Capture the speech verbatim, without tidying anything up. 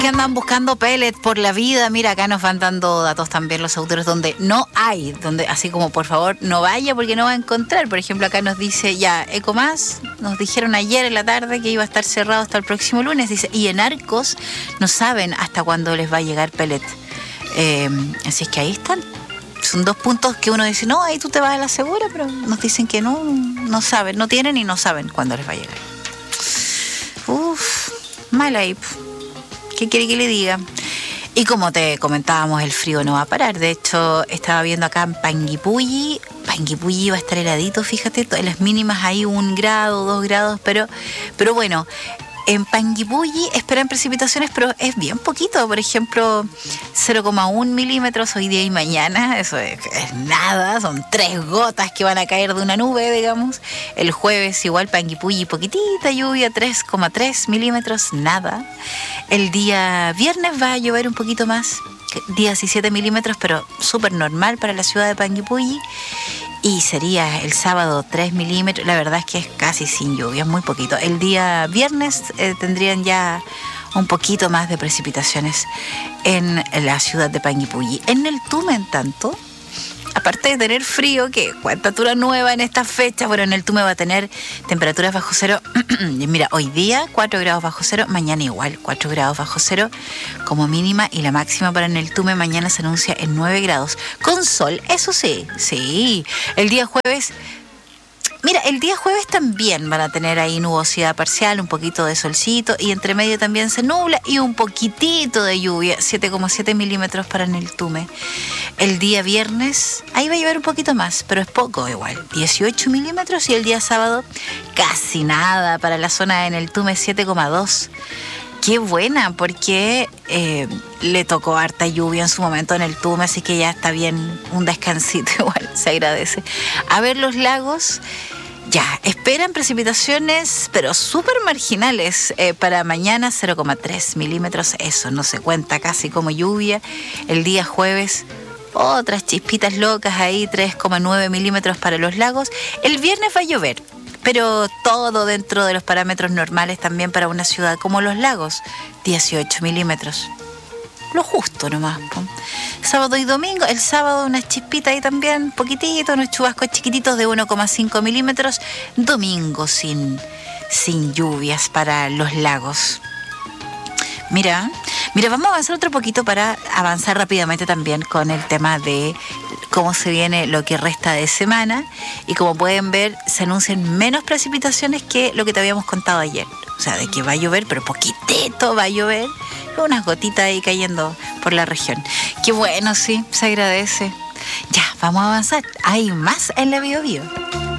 Que andan buscando pellets por la vida. Mira, acá nos van dando datos también los autores donde no hay, donde así como por favor no vaya porque no va a encontrar. Por ejemplo, acá nos dice ya Ecomás, nos dijeron ayer en la tarde que iba a estar cerrado hasta el próximo lunes, dice, y en Arcos no saben hasta cuándo les va a llegar pellet. Eh, así es que ahí están. Son dos puntos que uno dice, no, ahí tú te vas a la segura, pero nos dicen que no, no saben, no tienen y no saben cuándo les va a llegar. Uf, mal ahí. ¿Qué quiere que le diga? Y como te comentábamos, el frío no va a parar. De hecho, estaba viendo acá en Panguipulli. Panguipulli va a estar heladito, fíjate. En las mínimas hay un grado, dos grados, pero, pero bueno, en Panguipulli esperan precipitaciones, pero es bien poquito. Por ejemplo, cero coma uno milímetros hoy día y mañana. Eso es, es nada, son tres gotas que van a caer de una nube, digamos. El jueves igual Panguipulli, poquitita lluvia, tres coma tres milímetros, nada. El día viernes va a llover un poquito más, diecisiete milímetros, pero súper normal para la ciudad de Panguipulli. Y sería el sábado tres milímetros. La verdad es que es casi sin lluvia, muy poquito. El día viernes eh, tendrían ya un poquito más de precipitaciones en la ciudad de Panguipulli. En el Tume, en tanto, aparte de tener frío, que cuentatura nueva en estas fechas, bueno, en el Tume va a tener temperaturas bajo cero. Mira, hoy día cuatro grados bajo cero, mañana igual, cuatro grados bajo cero como mínima, y la máxima para en el Tume mañana se anuncia en nueve grados. Con sol, eso sí, sí. El día jueves... Mira, el día jueves también van a tener ahí nubosidad parcial, un poquito de solcito, y entre medio también se nubla y un poquitito de lluvia, siete coma siete milímetros para en el Tume. El día viernes, ahí va a llover un poquito más, pero es poco igual, dieciocho milímetros, y el día sábado casi nada para la zona en el Tume, siete coma dos. Qué buena, porque eh, le tocó harta lluvia en su momento en el Tume, así que ya está bien, un descansito igual, se agradece. A ver los lagos, ya, esperan precipitaciones, pero súper marginales eh, para mañana, cero coma tres milímetros, eso no se cuenta casi como lluvia. El día jueves, otras chispitas locas ahí, tres coma nueve milímetros para los lagos. El viernes va a llover, pero todo dentro de los parámetros normales también para una ciudad como Los Lagos, dieciocho milímetros. Lo justo nomás. ¿No? Sábado y domingo, el sábado unas chispitas ahí también, poquitito, unos chubascos chiquititos de uno coma cinco milímetros. Domingo sin, sin lluvias para Los Lagos. Mira, mira, vamos a avanzar otro poquito para avanzar rápidamente también con el tema de cómo se viene lo que resta de semana. Y como pueden ver, se anuncian menos precipitaciones que lo que te habíamos contado ayer. O sea, de que va a llover, pero poquitito va a llover. Unas gotitas ahí cayendo por la región. Qué bueno, sí, se agradece. Ya, vamos a avanzar. Hay más en la Bio Bio.